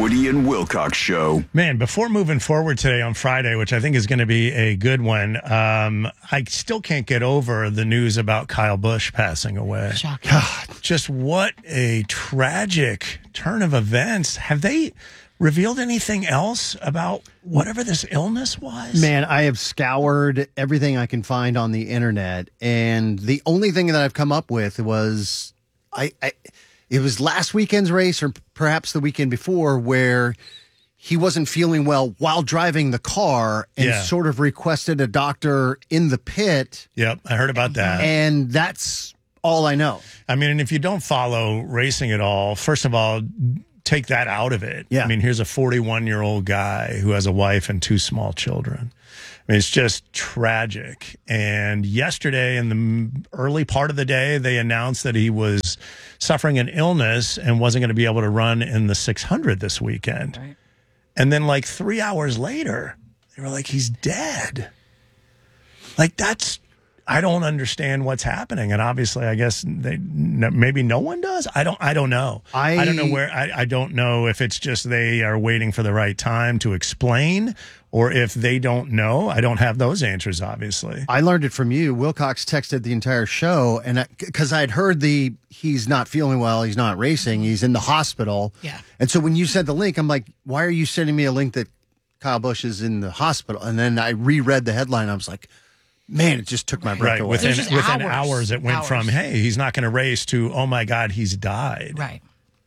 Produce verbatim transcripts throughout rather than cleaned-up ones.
Woody and Wilcox Show. Man, before moving forward today on Friday, which I think is going to be a good one, um, I still can't get over the news about Kyle Busch passing away. Shocking. God, just what a tragic turn of events. Have they revealed anything else about whatever this illness was? Man, I have scoured everything I can find on the internet, and the only thing that I've come up with was I, I it was last weekend's race or perhaps the weekend before where he wasn't feeling well while driving the car and Yeah. sort of requested a doctor in the pit. Yep, I heard about that. And that's all I know. I mean, and if you don't follow racing at all, first of all, take that out of it. Yeah. I mean, here's a forty-one-year-old guy who has a wife and two small children. I mean, it's just tragic. And yesterday, in the early part of the day, they announced that he was suffering an illness and wasn't going to be able to run in the six hundred this weekend. Right. And then, like, three hours later, they were like, he's dead. Like, that's... I don't understand what's happening, and obviously, I guess they no, maybe no one does. I don't. I don't know. I, I don't know where. I, I don't know if it's just they are waiting for the right time to explain, or if they don't know. I don't have those answers. Obviously, I learned it from you. Wilcox texted the entire show, and because I'd heard the he's not feeling well, he's not racing, he's in the hospital. Yeah. And so when you sent the link, I'm like, why are you sending me a link that Kyle Busch is in the hospital? And then I reread the headline. I was like, man, it just took my breath right away. within just within hours. hours, it went Hours. from hey, he's not going to race to oh my God, he's died. Right.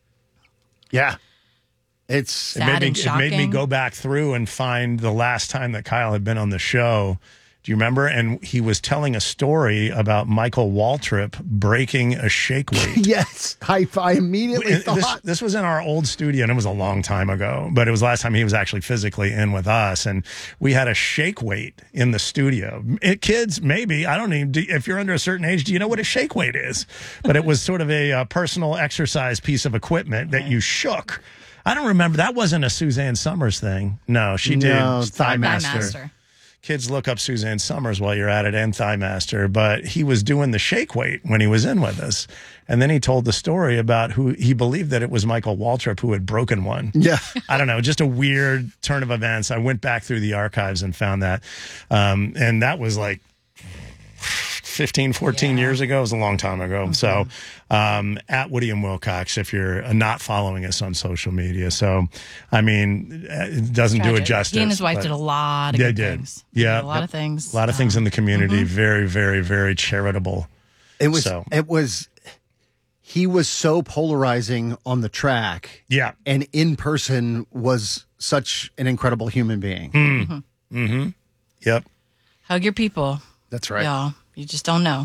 Yeah. It's It Sad made, me, and it made me shocking. go back through and find the last time that Kyle had been on the show. Do you remember? And he was telling a story about Michael Waltrip breaking a shake weight. yes. I, I immediately And thought this, this was in our old studio, and it was a long time ago, but it was last time he was actually physically in with us, and we had a shake weight in the studio. It, kids, maybe, I don't even, do, if you're under a certain age, do you know what a shake weight is? But it was sort of a uh, personal exercise piece of equipment that you shook. I don't remember. That wasn't a Suzanne Summers thing. No, she did No, Thigh Thigh Master. Master. Kids, look up Suzanne Summers while you're at it, and Thigh Master. But he was doing the shake weight when he was in with us. And then he told the story about who he believed that it was Michael Waltrip who had broken one. Yeah. I don't know, just a weird turn of events. I went back through the archives and found that. Um, and that was like fifteen, fourteen Yeah. years ago. It was a long time ago. Mm-hmm. So um, at Woody and Wilcox, if you're not following us on social media. So, I mean, it doesn't do it Tragic. justice. He and his wife but did a lot of they good did. things. Yeah. Did a lot of things. A lot of things Um, in the community. Very, very, very charitable. It was, So. it was, he was so polarizing on the track. Yeah. And in person was such an incredible human being. Mm-hmm. Yep. Hug your people. That's right. Y'all. You just don't know.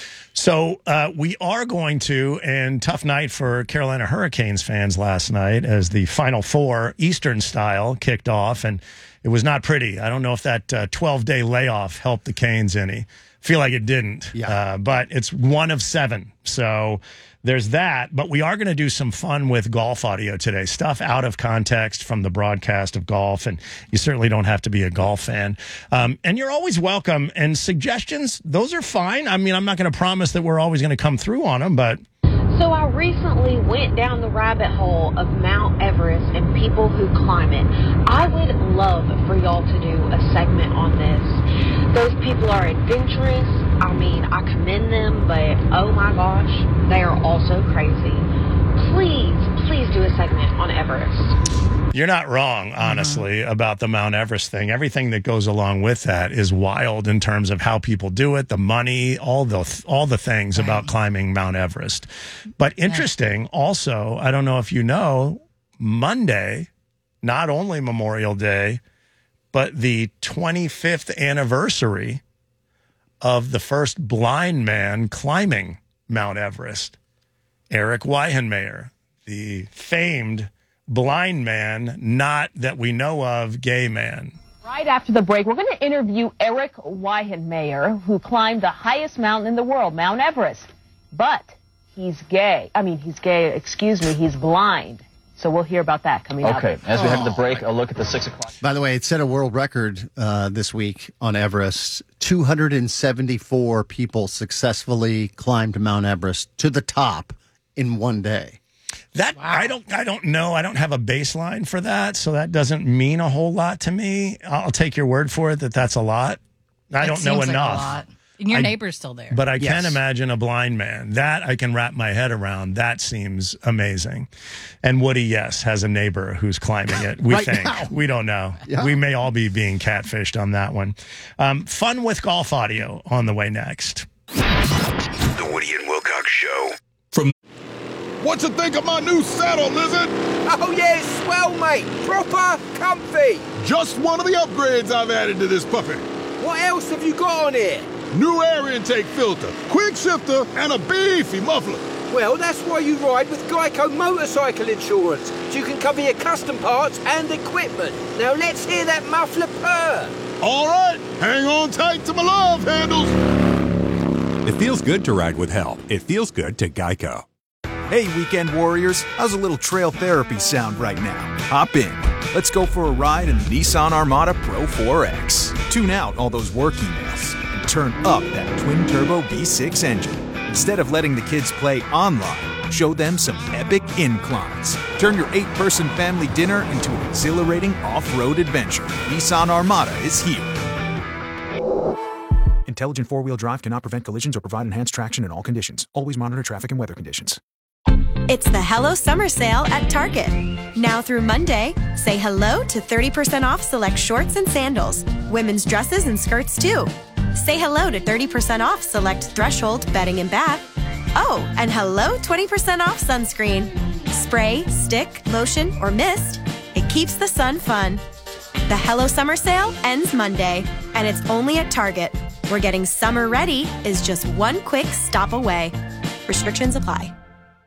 So uh, we are going to, and tough night for Carolina Hurricanes fans last night as the Final Four Eastern style kicked off, and it was not pretty. I don't know if that uh, twelve-day layoff helped the Canes any. Feel like it didn't. Yeah. Uh, but it's one of seven. So there's that. But we are going to do some fun with golf audio today. Stuff out of context from the broadcast of golf. And you certainly don't have to be a golf fan. Um, and you're always welcome. And suggestions, those are fine. I mean, I'm not going to promise that we're always going to come through on them, but So I recently went down the rabbit hole of Mount Everest and people who climb it. I would love for y'all to do a segment on this. Those people are adventurous. I mean, I commend them, but oh my gosh, they are also crazy. Please, please do a segment on Everest. you're not wrong, honestly, mm-hmm. about the Mount Everest thing. Everything that goes along with that is wild in terms of how people do it, the money, all the all the things right. about climbing Mount Everest. But interesting, yeah. also, I don't know if you know, Monday, not only Memorial Day, but the twenty-fifth anniversary of the first blind man climbing Mount Everest, Eric Weihenmayer, the famed blind man, not that we know of, gay man. Right after the break, we're going to interview Eric Weihenmayer, who climbed the highest mountain in the world, Mount Everest. But he's gay. I mean, he's gay, excuse me, he's blind. So we'll hear about that coming up. Okay, as we head to the break, a look at the six o'clock. By the way, it set a world record uh, this week on Everest. two hundred seventy-four people successfully climbed Mount Everest to the top in one day. That I don't I don't know. I don't have a baseline for that, so that doesn't mean a whole lot to me. I'll take your word for it that that's a lot. I It don't know seems like a enough. lot. And your I- neighbor's still there. But I Yes. can imagine a blind man. That I can wrap my head around. That seems amazing. And Woody, yes, has a neighbor who's climbing it. We Right think. now. We don't know. Yeah. We may all be being catfished on that one. Um, fun with golf audio on the way next. The Woody and Wilcox Show. What you think of my new saddle, Lizard? Oh yeah, it's swell, mate. Proper comfy. Just one of the upgrades I've added to this puppy. What else have you got on here? New air intake filter, quick shifter, and a beefy muffler. Well, that's why you ride with Geico Motorcycle Insurance, so you can cover your custom parts and equipment. Now let's hear that muffler purr. All right, hang on tight to my love handles. It feels good to ride with help. It feels good to Geico. Hey, weekend warriors, how's a little trail therapy sound right now? Hop in. Let's go for a ride in the Nissan Armada Pro four X. Tune out all those work emails and turn up that twin-turbo V six engine. Instead of letting the kids play online, show them some epic inclines. Turn your eight-person family dinner into an exhilarating off-road adventure. Nissan Armada is here. Intelligent four-wheel drive cannot prevent collisions or provide enhanced traction in all conditions. Always monitor traffic and weather conditions. It's the Hello Summer Sale at Target. Now through Monday, say hello to thirty percent off select shorts and sandals, women's dresses and skirts too. Say hello to thirty percent off select Threshold bedding and bath. Oh, and hello twenty percent off sunscreen. Spray, stick, lotion, or mist. It keeps the sun fun. The Hello Summer Sale ends Monday, and it's only at Target, where getting summer ready is just one quick stop away. Restrictions apply.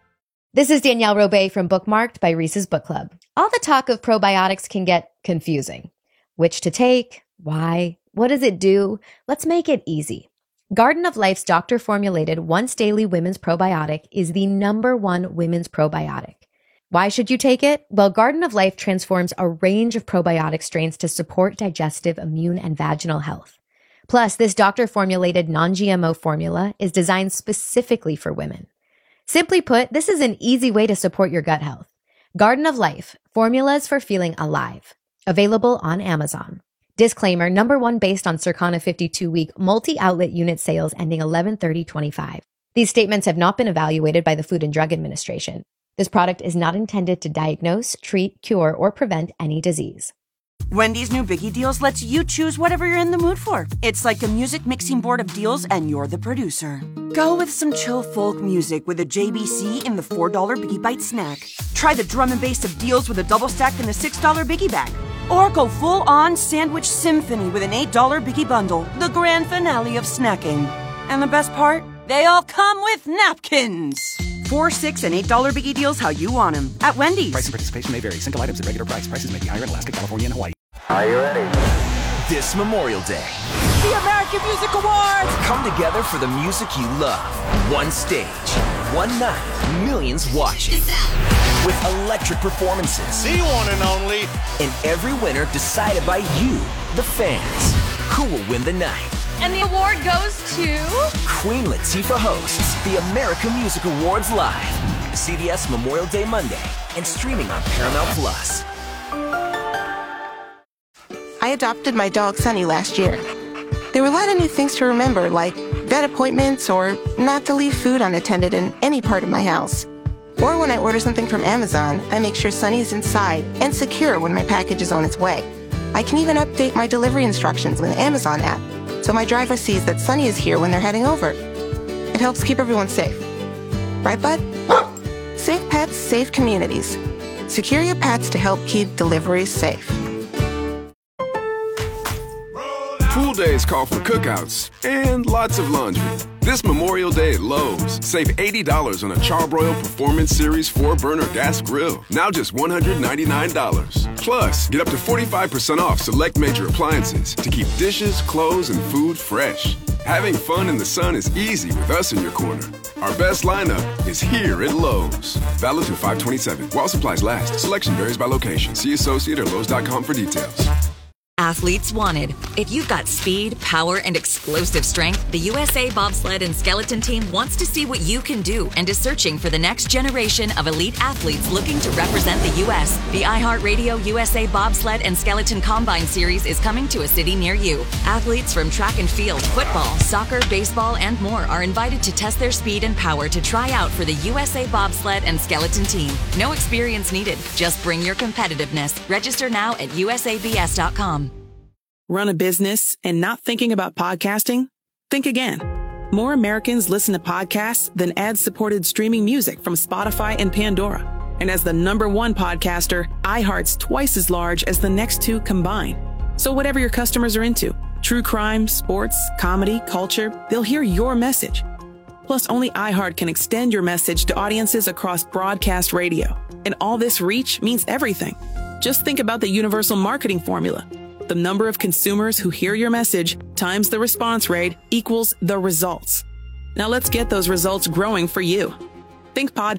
This is Danielle Robay from Bookmarked by Reese's Book Club. All the talk of probiotics can get confusing. Which to take? Why? What does it do? Let's make it easy. Garden of Life's doctor-formulated once-daily women's probiotic is the number one women's probiotic. Why should you take it? Well, Garden of Life transforms a range of probiotic strains to support digestive, immune, and vaginal health. Plus, this doctor-formulated non-G M O formula is designed specifically for women. Simply put, this is an easy way to support your gut health. Garden of Life, formulas for feeling alive. Available on Amazon. Disclaimer, number one based on Circana fifty-two week multi-outlet unit sales ending eleven thirty twenty-five. These statements have not been evaluated by the Food and Drug Administration. This product is not intended to diagnose, treat, cure, or prevent any disease. Wendy's new Biggie Deals lets you choose whatever you're in the mood for. It's like a music mixing board of deals, and you're the producer. Go with some chill folk music with a J B C in the four dollar Biggie Bite snack. Try the drum and bass of deals with a double stack in the six dollar Biggie Bag. Or go full-on sandwich symphony with an eight dollar Biggie Bundle, the grand finale of snacking. And the best part? They all come with napkins. Four, six, and eight dollar Biggie Deals how you want them at Wendy's. Price and participation may vary. Single items at regular price. Prices may be higher in Alaska, California, and Hawaii. Are you ready? This Memorial Day, The American Music Awards! come together for the music you love. One stage, one night, millions watching. With electric performances. The one and only. And every winner decided by you, the fans. Who will win the night? And the award goes to Queen Latifah hosts the American Music Awards live. C B S Memorial Day Monday and streaming on Paramount Plus. I adopted my dog Sunny last year. There were a lot of new things to remember, like vet appointments or not to leave food unattended in any part of my house. Or when I order something from Amazon, I make sure Sunny is inside and secure when my package is on its way. I can even update my delivery instructions with the Amazon app, so my driver sees that Sunny is here when they're heading over. It helps keep everyone safe. Right, bud? Safe pets, safe communities. Secure your pets to help keep deliveries safe. Pool days call for cookouts and lots of laundry. This Memorial Day at Lowe's, save eighty dollars on a Charbroil Performance Series four burner gas grill. Now just one hundred ninety-nine dollars. Plus, get up to forty-five percent off select major appliances to keep dishes, clothes, and food fresh. Having fun in the sun is easy with us in your corner. Our best lineup is here at Lowe's. Valid through five twenty-seven. While supplies last. Selection varies by location. See associate or Lowe's dot com for details. Athletes wanted. If you've got speed, power, and explosive strength, the U S A Bobsled and Skeleton Team wants to see what you can do and is searching for the next generation of elite athletes looking to represent the U S The iHeartRadio U S A Bobsled and Skeleton Combine Series is coming to a city near you. Athletes from track and field, football, soccer, baseball, and more are invited to test their speed and power to try out for the U S A Bobsled and Skeleton Team. No experience needed. Just bring your competitiveness. Register now at U S A B S dot com. Run a business and not thinking about podcasting? Think again. More Americans listen to podcasts than ad-supported streaming music from Spotify and Pandora. And as the number one podcaster, iHeart's twice as large as the next two combined. So whatever your customers are into, true crime, sports, comedy, culture, they'll hear your message. Plus, only iHeart can extend your message to audiences across broadcast radio. And all this reach means everything. Just think about the universal marketing formula. The number of consumers who hear your message times the response rate equals the results. Now let's get those results growing for you. Think pod